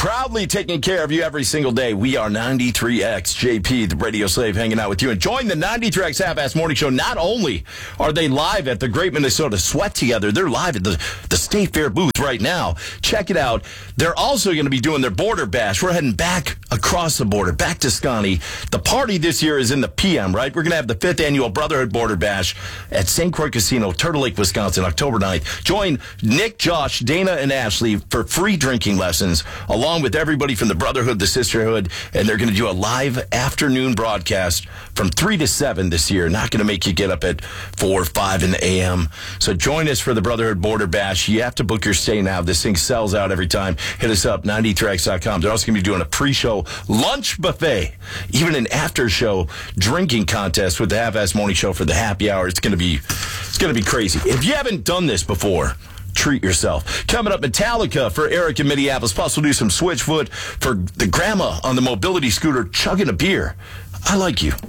Proudly taking care of you every single day. We are 93X, JP, the radio slave, hanging out with you. And join the 93X Half-Ass Morning Show. Not only are they live at the Great Minnesota Sweat Together, they're live at the State Fair booth right now. Check it out. They're also going to be doing their Border Bash. We're heading back across the border, back to Scotty. The party this year is in the PM, right? We're going to have the 5th annual Brotherhood Border Bash at St. Croix Casino, Turtle Lake, Wisconsin, October 9th. Join Nick, Josh, Dana, and Ashley for free drinking lessons, along with everybody from the Brotherhood, the Sisterhood, and they're going to do a live afternoon broadcast from 3 to 7 this year. Not going to make you get up at 4 or 5 in the a.m. So join us for the Brotherhood Border Bash. You have to book your stay now. This thing sells out every time. Hit us up, 93x.com. They're also going to be doing a pre-show lunch buffet, even an after-show drinking contest with the Half-Ass Morning Show for the happy hour. It's going to be crazy. If you haven't done this before, treat yourself. Coming up, Metallica for Eric in Minneapolis. Plus, we'll do some Switchfoot for the grandma on the mobility scooter chugging a beer. I like you.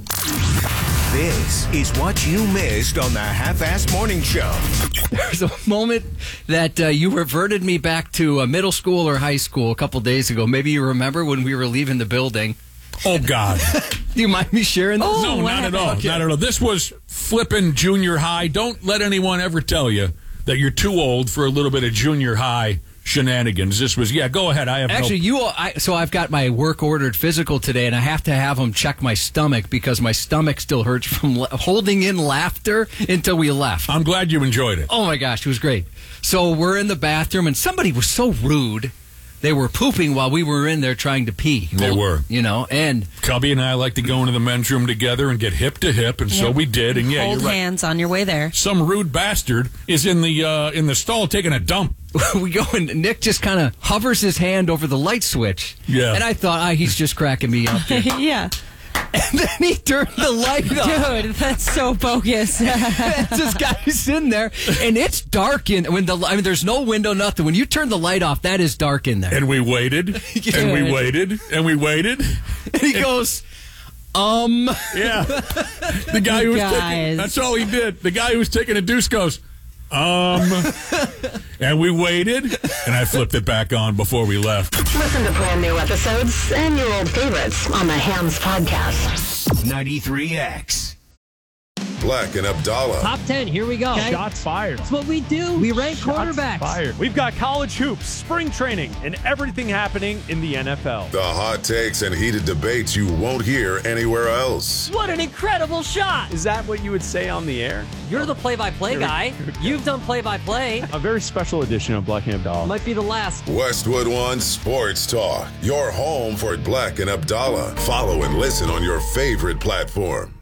This is what you missed on the Half-Ass Morning Show. There's a moment that you reverted me back to middle school or high school a couple days ago. Maybe you remember when we were leaving the building. Oh, God. Do you mind me sharing this? No, not at all. Okay. Not at all. This was flipping junior high. Don't let anyone ever tell you that you're too old for a little bit of junior high shenanigans. This was, go ahead. I have so I've got my work-ordered physical today, and I have to have them check my stomach because my stomach still hurts from holding in laughter until we left. I'm glad you enjoyed it. Oh, my gosh, it was great. So we're in the bathroom, and somebody was so rude. They were pooping while we were in there trying to pee. They were. And Cubby and I like to go into the men's room together and get hip to hip, and so we did. And hold you're right. hands on your way there. Some rude bastard is in the stall taking a dump. We go, and Nick just kind of hovers his hand over the light switch. Yeah. And I thought, he's just cracking me up. Yeah. And then he turned the light on. Dude, that's so bogus. This guy's in there, and it's dark there's no window, nothing. When you turn the light off, that is dark in there. And we waited, and we waited, and we waited. And he goes, Yeah. The guy who was taking, that's all he did. The guy who was taking a deuce goes, and we waited, and I flipped it back on before we left. Listen to brand new episodes and your old favorites on the Hams Podcast. 93X. Black and Abdallah. Top 10, here we go. Okay. Shots fired. That's what we do. We rank quarterbacks. Fired. We've got college hoops, spring training, and everything happening in the NFL. The hot takes and heated debates you won't hear anywhere else. What an incredible shot. Is that what you would say on the air? You're the play-by-play guy. You've done play-by-play. A very special edition of Black and Abdallah. Might be the last. Westwood One Sports Talk. Your home for Black and Abdallah. Follow and listen on your favorite platform.